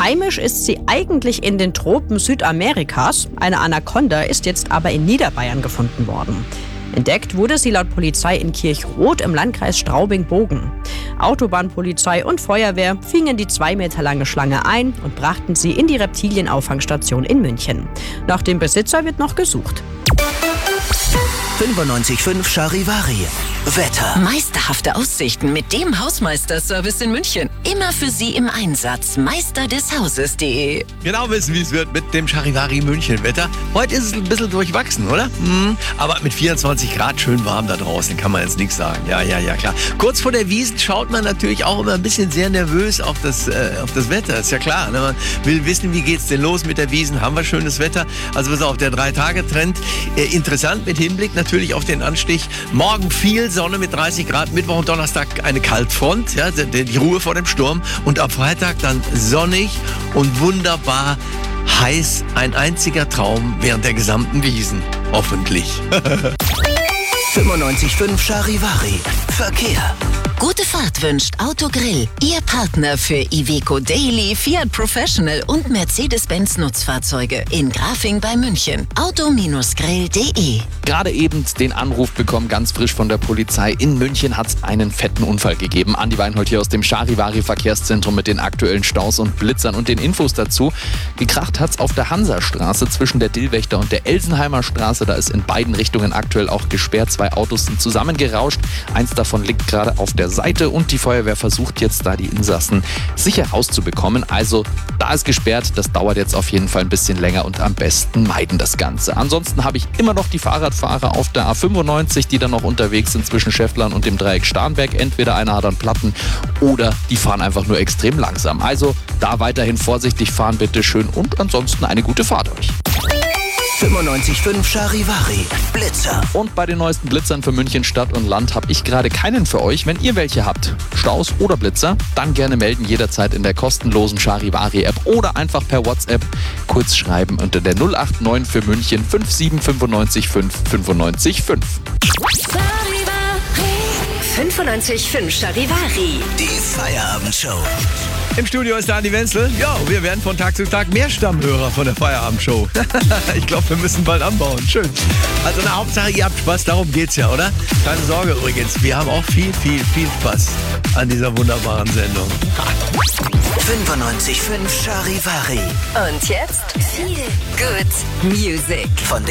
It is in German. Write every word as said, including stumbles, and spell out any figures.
Heimisch ist sie eigentlich in den Tropen Südamerikas. Eine Anaconda ist jetzt aber in Niederbayern gefunden worden. Entdeckt wurde sie laut Polizei in Kirchroth im Landkreis Straubing-Bogen. Autobahnpolizei und Feuerwehr fingen die zwei Meter lange Schlange ein und brachten sie in die Reptilienauffangstation in München. Nach dem Besitzer wird noch gesucht. fünfundneunzig Komma fünf Charivari. Wetter. Meisterhafte Aussichten mit dem Hausmeister-Service in München. Immer für Sie im Einsatz. Meister des Hauses punkt de. Genau wissen, wie es wird mit dem Charivari München Wetter. Heute ist es ein bisschen durchwachsen, oder? Hm. Aber mit vierundzwanzig Grad schön warm da draußen, kann man jetzt nichts sagen. Ja, ja, ja, klar. Kurz vor der Wiesn schaut man natürlich auch immer ein bisschen sehr nervös auf das, äh, auf das Wetter. Ist ja klar. Ne? Man will wissen, wie geht's denn los mit der Wiesn? Haben wir schönes Wetter? Also pass auf, der Drei-Tage-Trend. Äh, interessant mit Hinblick natürlich auf den Anstich. Morgen viel Sonne mit dreißig Grad, Mittwoch und Donnerstag eine Kaltfront, ja, die, die Ruhe vor dem Sturm, und ab Freitag dann sonnig und wunderbar heiß, ein einziger Traum während der gesamten Wiesn, hoffentlich. fünfundneunzig Komma fünf Charivari. Verkehr. Gute Fahrt wünscht Autogrill, Ihr Partner für Iveco Daily, Fiat Professional und Mercedes-Benz Nutzfahrzeuge in Grafing bei München. auto grill punkt de. Gerade eben den Anruf bekommen, ganz frisch von der Polizei. In München hat es einen fetten Unfall gegeben. Andi Weinhold hier aus dem Charivari Verkehrszentrum mit den aktuellen Staus und Blitzern und den Infos dazu. Gekracht hat es auf der Hansastraße zwischen der Dillwächter und der Elsenheimer Straße. Da ist in beiden Richtungen aktuell auch gesperrt. Zwei Autos sind zusammengerauscht. Eins davon liegt gerade auf der Seite und die Feuerwehr versucht jetzt da die Insassen sicher rauszubekommen. Also da ist gesperrt, das dauert jetzt auf jeden Fall ein bisschen länger und am besten meiden das Ganze. Ansonsten habe ich immer noch die Fahrradfahrer auf der A fünfundneunzig, die dann noch unterwegs sind zwischen Schäfflern und dem Dreieck Starnberg. Entweder einer hat dann Platten oder die fahren einfach nur extrem langsam. Also da weiterhin vorsichtig fahren, bitteschön, und ansonsten eine gute Fahrt euch. fünfundneunzig Komma fünf Charivari. Blitzer. Und bei den neuesten Blitzern für München Stadt und Land habe ich gerade keinen für euch. Wenn ihr welche habt, Staus oder Blitzer, dann gerne melden, jederzeit in der kostenlosen Charivari-App oder einfach per WhatsApp kurz schreiben unter der null acht neun für München fünf sieben fünf neun fünf fünf neun fünf. fünfundneunzig Komma fünf Charivari. Die Feierabendshow. Im Studio ist der Andi Wenzel. Ja, wir werden von Tag zu Tag mehr Stammhörer von der Feierabendshow. Ich glaube, wir müssen bald anbauen. Schön. Also eine Hauptsache, ihr habt Spaß, darum geht's ja, oder? Keine Sorge übrigens, wir haben auch viel, viel, viel Spaß an dieser wunderbaren Sendung. fünfundneunzig Komma fünf Charivari. Und jetzt viel Good Music. Von